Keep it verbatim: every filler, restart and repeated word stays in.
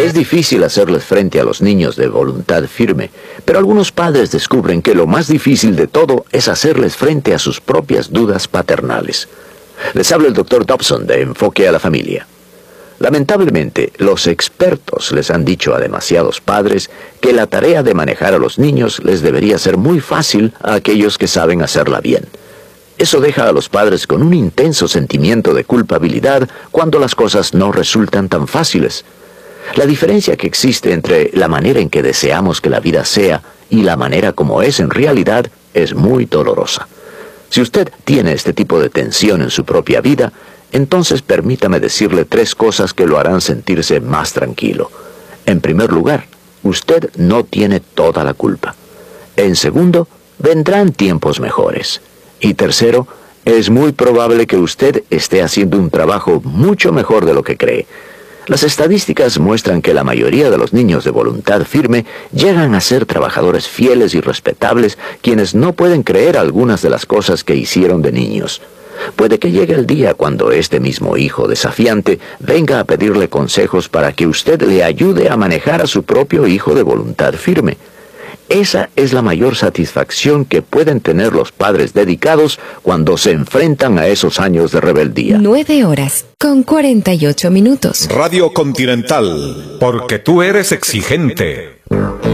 Es difícil hacerles frente a los niños de voluntad firme, pero algunos padres descubren que lo más difícil de todo es hacerles frente a sus propias dudas paternales. Les habla el doctor Dobson de Enfoque a la Familia. Lamentablemente, los expertos les han dicho a demasiados padres que la tarea de manejar a los niños les debería ser muy fácil a aquellos que saben hacerla bien. Eso deja a los padres con un intenso sentimiento de culpabilidad cuando las cosas no resultan tan fáciles. La diferencia que existe entre la manera en que deseamos que la vida sea y la manera como es en realidad es muy dolorosa. Si usted tiene este tipo de tensión en su propia vida, entonces permítame decirle tres cosas que lo harán sentirse más tranquilo. En primer lugar, usted no tiene toda la culpa. En segundo, vendrán tiempos mejores. Y tercero, es muy probable que usted esté haciendo un trabajo mucho mejor de lo que cree. Las estadísticas muestran que la mayoría de los niños de voluntad firme llegan a ser trabajadores fieles y respetables, quienes no pueden creer algunas de las cosas que hicieron de niños. Puede que llegue el día cuando este mismo hijo desafiante venga a pedirle consejos para que usted le ayude a manejar a su propio hijo de voluntad firme. Esa es la mayor satisfacción que pueden tener los padres dedicados cuando se enfrentan a esos años de rebeldía. Nueve horas con cuarenta y ocho minutos. Radio Continental, porque tú eres exigente.